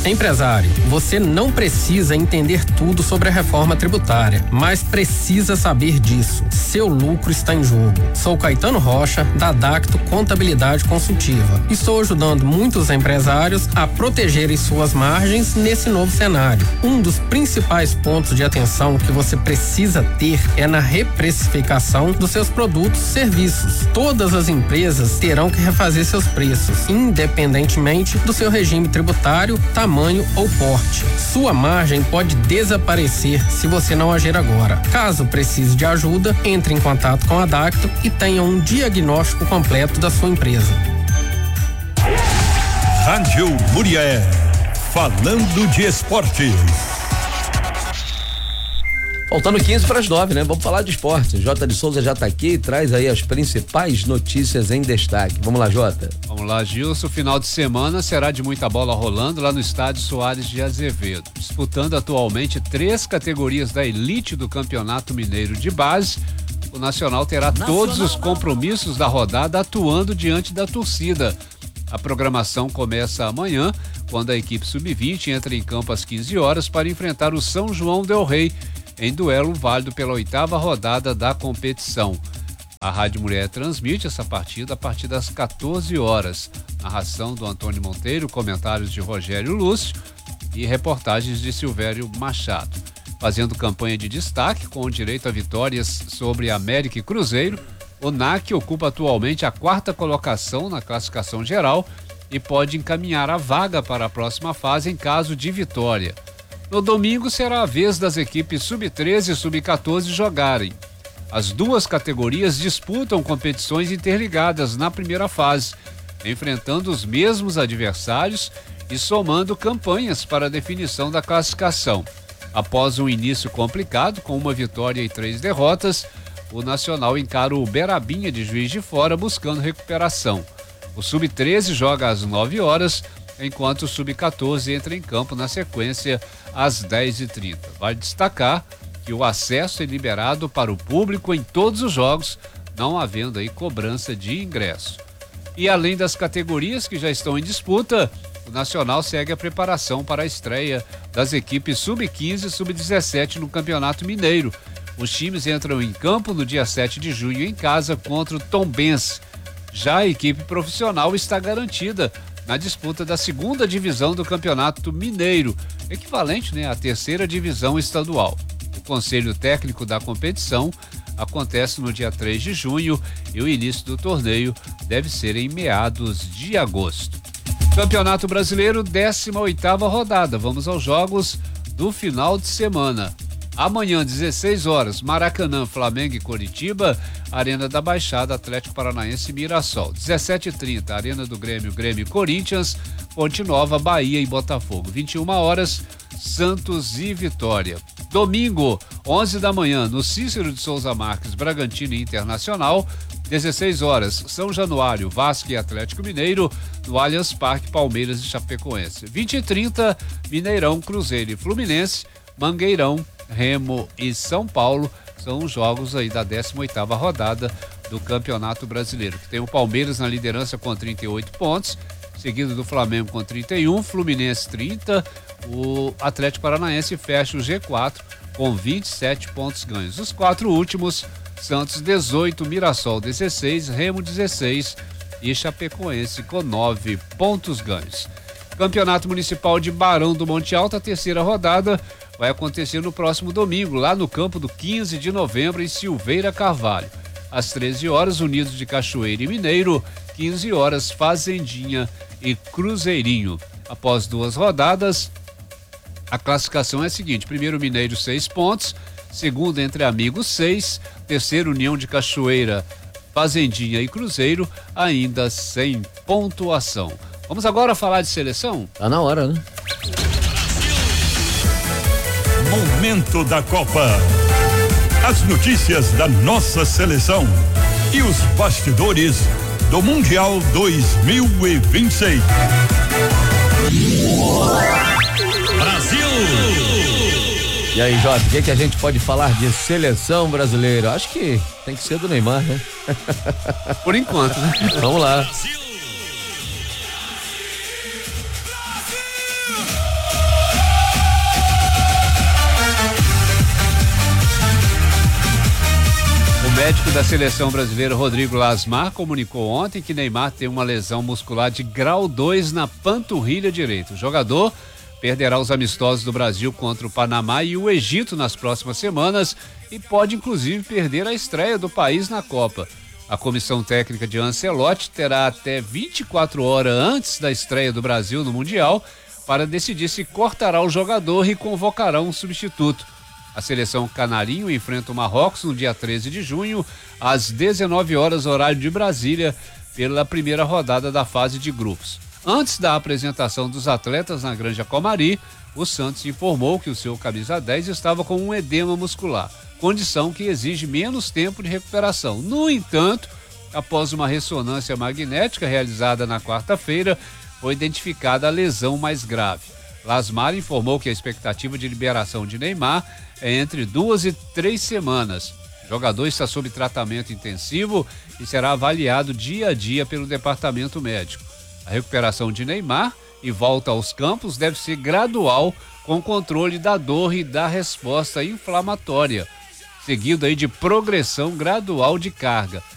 Empresário, você não precisa entender tudo sobre a reforma tributária, mas precisa saber disso. Seu lucro está em jogo. Sou Caetano Rocha, da Dacto Contabilidade Consultiva. Estou ajudando muitos empresários a protegerem suas margens nesse novo cenário. Um dos principais pontos de atenção que você precisa ter é na reprecificação dos seus produtos e serviços. Todas as empresas terão que refazer seus preços, independentemente do seu regime tributário, tamanho ou porte. Sua margem pode desaparecer se você não agir agora. Caso precise de ajuda, entre em contato com a Dacto e tenha um diagnóstico completo da sua empresa. Rádio Muriaé, falando de esportes. Faltando 15 para as 9, né? Vamos falar de esporte. Jota de Souza já tá aqui e traz aí as principais notícias em destaque. Vamos lá, Jota. Vamos lá, Gilson. O final de semana será de muita bola rolando lá no estádio Soares de Azevedo. Disputando atualmente 3 categorias da elite do Campeonato Mineiro de Base, o Nacional terá todos os compromissos da rodada atuando diante da torcida. A programação começa amanhã, quando a equipe sub-20 entra em campo às 15 horas para enfrentar o São João del Rei, em duelo válido pela 8ª rodada da competição. A Rádio Mulher transmite essa partida a partir das 14 horas. Narração do Antônio Monteiro, comentários de Rogério Lúcio e reportagens de Silvério Machado. Fazendo campanha de destaque com direito a vitórias sobre América e Cruzeiro, o NAC ocupa atualmente a 4ª colocação na classificação geral e pode encaminhar a vaga para a próxima fase em caso de vitória. No domingo será a vez das equipes sub-13 e sub-14 jogarem. As 2 categorias disputam competições interligadas na primeira fase, enfrentando os mesmos adversários e somando campanhas para a definição da classificação. Após um início complicado, com 1 vitória e 3 derrotas, o Nacional encara o Berabinha de Juiz de Fora buscando recuperação. O sub-13 joga às 9 horas, enquanto o sub-14 entra em campo na sequência às 10h30. Vale destacar que o acesso é liberado para o público em todos os jogos, não havendo aí cobrança de ingresso. E além das categorias que já estão em disputa, o Nacional segue a preparação para a estreia das equipes sub-15 e sub-17 no Campeonato Mineiro. Os times entram em campo no dia 7 de junho em casa contra o Tombense. Já a equipe profissional está garantida na disputa da 2ª divisão do Campeonato Mineiro, equivalente, à 3ª divisão estadual. O conselho técnico da competição acontece no dia 3 de junho e o início do torneio deve ser em meados de agosto. Campeonato Brasileiro, 18ª rodada. Vamos aos jogos do final de semana. Amanhã, 16 horas, Maracanã, Flamengo e Coritiba, Arena da Baixada, Atlético Paranaense e Mirassol. 17h30, Arena do Grêmio, Grêmio e Corinthians, Ponte Nova, Bahia e Botafogo. 21 horas, Santos e Vitória. Domingo, 11 da manhã, no Cícero de Souza Marques, Bragantino e Internacional. 16 horas, São Januário, Vasco e Atlético Mineiro, no Allianz Parque, Palmeiras e Chapecoense. 20h30, Mineirão, Cruzeiro e Fluminense, Mangueirão, Remo e São Paulo, são os jogos aí da 18ª rodada do Campeonato Brasileiro, que tem o Palmeiras na liderança com 38 pontos, seguido do Flamengo com 31, Fluminense 30, o Atlético Paranaense fecha o G4 com 27 pontos ganhos. Os 4 últimos, Santos 18, Mirassol 16, Remo 16 e Chapecoense com 9 pontos ganhos. Campeonato Municipal de Barão do Monte Alto, a 3ª rodada, vai acontecer no próximo domingo, lá no campo do 15 de novembro, em Silveira Carvalho. Às 13 horas, Unidos de Cachoeira e Mineiro, 15 horas, Fazendinha e Cruzeirinho. Após 2 rodadas, a classificação é a seguinte: primeiro Mineiro 6 pontos, segundo Entre Amigos 6, terceiro União de Cachoeira, Fazendinha e Cruzeiro, ainda sem pontuação. Vamos agora falar de seleção? Tá na hora, né? Momento da Copa. As notícias da nossa seleção e os bastidores do Mundial 2026. Brasil! E aí, Jota, o que a gente pode falar de seleção brasileira? Acho que tem que ser do Neymar, né? Por enquanto, né? Vamos lá. médico da seleção brasileira, Rodrigo Lasmar, comunicou ontem que Neymar tem uma lesão muscular de grau 2 na panturrilha direita. O jogador perderá os amistosos do Brasil contra o Panamá e o Egito nas próximas semanas e pode inclusive perder a estreia do país na Copa. A comissão técnica de Ancelotti terá até 24 horas antes da estreia do Brasil no Mundial para decidir se cortará o jogador e convocará um substituto. A seleção canarinho enfrenta o Marrocos no dia 13 de junho, às 19 horas, horário de Brasília, pela primeira rodada da fase de grupos. Antes da apresentação dos atletas na Granja Comari, o Santos informou que o seu camisa 10 estava com um edema muscular, condição que exige menos tempo de recuperação. No entanto, após uma ressonância magnética realizada na quarta-feira, foi identificada a lesão mais grave. Lasmar informou que a expectativa de liberação de Neymar é entre 2 e 3 semanas. O jogador está sob tratamento intensivo e será avaliado dia a dia pelo departamento médico. A recuperação de Neymar e volta aos campos deve ser gradual, com controle da dor e da resposta inflamatória, seguido aí de progressão gradual de carga.